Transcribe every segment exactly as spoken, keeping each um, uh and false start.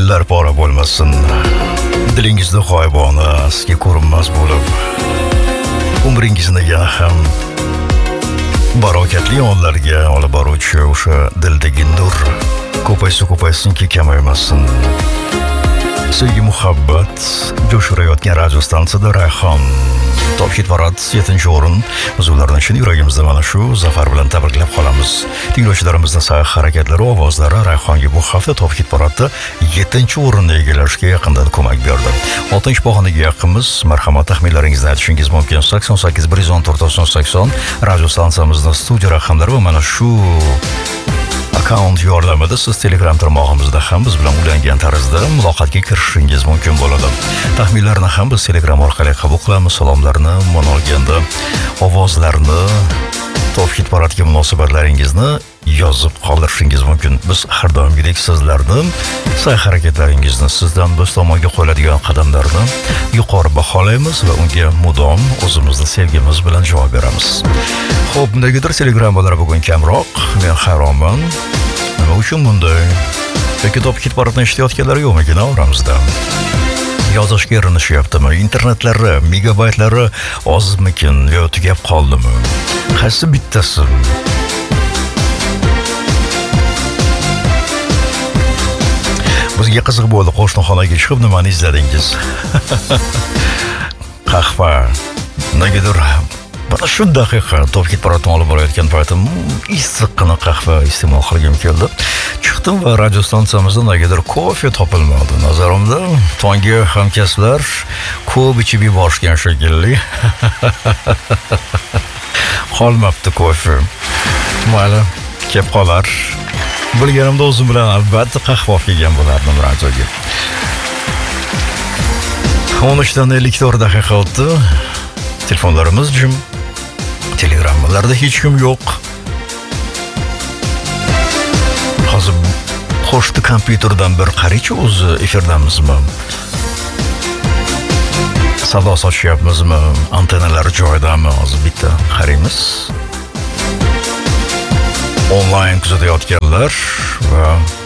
Dillar pora bo'lmasin. Dilingizda g'oyibona, sizga ko'rinmas bo'lib, umringizni yana ham barokatli onlarga olib boruvchi o'sha dildagi nur ko'paysa ko'paysinki, kamaymasin. Sevgi, muhabbat jo'shirayotgan radio stansiyada Rayhon Top Hit Parad yettinchi o'rin. Biz ularni chin yuragimizda mana shu zafar bilan tabriklab qolamiz. Tinglovchilarimizning sa'y-harakatlari, ovozlari Rayhonga bu hafta Top Hit Paradda yettinchi o'rinni egallashga yaqindan ko'mak berdi. oltinchi pog'onaga yaqinmiz. Marhamat, taxminlaringizni aytishingiz mumkin. sakson sakkiz bir yuz o'n to'rt to'qson sakson radio stansiyamizning studiya raqamlari va mana shu akkaunt yordamida siz Telegram tarmog'imizda ham biz bilan ulangan tarzda muloqotga kirishingiz mumkin bo'ladi. Taxminlarni ham biz Telegram orqali qabul qilamiz. Salomlarni, mo'nolganda ovozlarni, Top Hit Paradga munosabatlaringizni yozib qoldirishingiz mumkin. Biz har doimgidek sizlarni sa'y-harakatlaringizni, sizdan biz tomonga qo'yiladigan qadamlarni yuqori baholaymiz va unga mudom o'zimizni sevgimiz bilan javob beramiz. Xo'p, negadir Telegramlar bugun kamroq. Men hayronman. Nima uchun bunday? Yoki Top Hit Paradni eshitayotganlar yo'qmikin oramizda? Yozishga erinishayaptimi? Internetlari, megabaytlari ozmikin yo tugab qoldimi? Qaysi bittasi? Bizga qiziq bo'ldi. Qo'shnixonaga chiqib nimani izladingiz? Qahva. Negadir mana shu daqiqa Top Hit Paradni olib borayotgan paytim issiqqina qahva iste'mol qilgim keldi. Chiqdim va radio stansiyamizda negadir kofe topilmadi. Nazarimda tongi hamkasblar ko'p ichib yuborishgan shekilli. Qolmabdi kofe. Mayli, kelib qolar. Bilganimda o'zim bilan albatta qahva olib kelgan bo'lardim radioga. o'n uchdan ellik to'rt daqiqa o'tdi. Telefonlarimiz jim. Telegramlarda hech kim yo'q. Hozir qo'shni kompyuterdan bir qarichi o'zi efirdamizmi? Savdo sochyapmizmi? Antennalar joyidami? Hozir bitta qaraymiz. Onlayn kuzatayotganlar va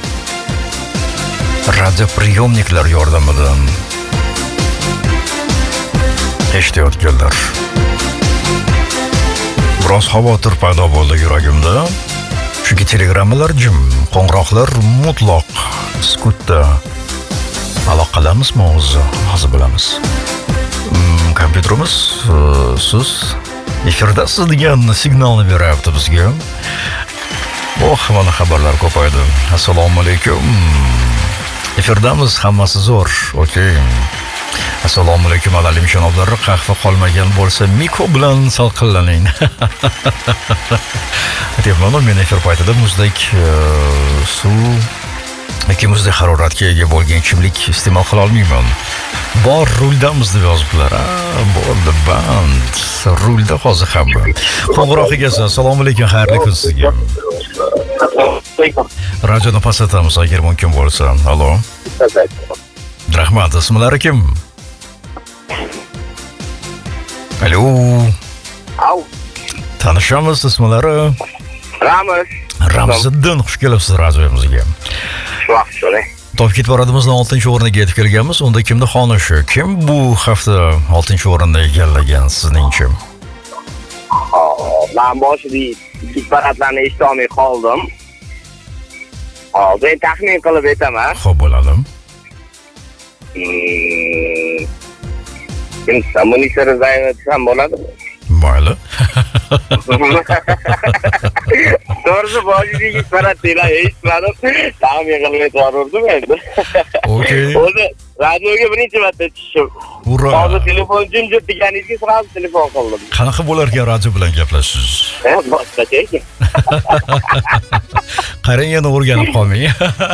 radio priyomniklar yordamidan eshitayotganlar. Biroz xavotir paydo bo'ldi yuragimda. Chunki telegrammalar jim, qo'ng'iroqlar mutlaq sukutda. Aloqadamizmi o'zi? Hozir bilamiz. Hmm, kompyuterimiz siz efirdasiz degan signalni beryapti bizga. Oh, mana xabarlar ko'paydi. Assalomu alaykum. Efirdamiz, hammasi zo'r. Okey. Assalomu alaykum alim janoblar. Qahva qolmagan bo'lsa Miko bilan salqinlaning. Aytyapman, men efir paytida muzdek suv yoki muzdek haroratga ega bo'lgan ichimlik iste'mol qila olmayman. Bor ruldamiz deb yozibdilar. Bo'ldi band. Rulda hozir ham bor. Qo'ng'iroq egasi, assalomu alaykum, xayrli kun sizga. Radioni pasatamiz agar mumkin bo'lsa. Alo. Rahmat, ismlari kim? Alo. Au. Tanishamiz, ismlari? Ramiz. Ramziddin, xush kelibsiz radiomizga. Vaqt so'rang. Top Hit Paradimizning oltinchi o'rniga yetib kelganmiz. Unda kimni xonishi? Kim bu hafta oltinchi o'rinni egallagan sizningcha? Men boshida hit paradlarni eshita olmay qoldim. Hozir taxmin qilib aytaman. Xo'p, bo'ladi. Kim Munisa Rizayeva desam bo'ladimi? Mayli. To'g'risi boshida hit paradlar eshitmadim. Taxmin qilib aytvordim endi. Okey. O'zi radioga birinchi marta tushdim. Ura. Hozir telefon jimjit deganingizga sразу telefon qildim. Qanaqa bo'lar ekan radio bilan gaplashish? Ha, boshqacha ekan. Qarang, yana o'rganib qolmang.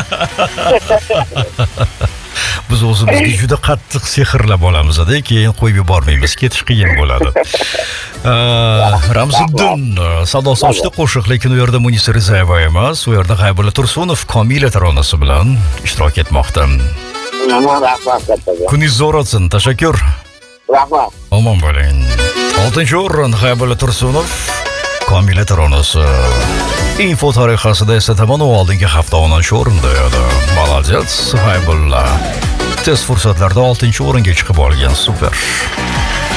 Biz o'zimizga juda qattiq sehrlab olamiz-da, keyin qo'yib yubormaymiz, ketish qiyin bo'ladi. Ramziddin savdo sochda qo'shiq, lekin u yerda Munisa Rizayeva emas, u yerda G'aybulla Tursunov Komila taronasi bilan ishtirok etmoqda. Rahmat kattaga. Kuningiz zo'r o'tsin. Tashakkur. Rahmat. Omon bo'ling. oltinchi o'rin G'aybulla Tursunov komila taronasi. Info tariqasida esa tomon oldingi hafta o'ninchi o'rinda edi. Молодец, Haybulla. Tez fursatlarda oltinchi o'ringa chiqib olgan, super.